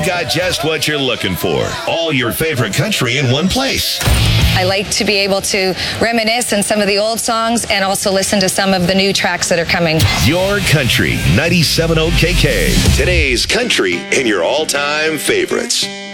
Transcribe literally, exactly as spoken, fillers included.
got just what you're looking for. All your favorite country in one place. I like to be able to reminisce on some of the old songs and also listen to some of the new tracks that are coming. Your Country, ninety-seven point oh K K. Today's country and your all-time favorites.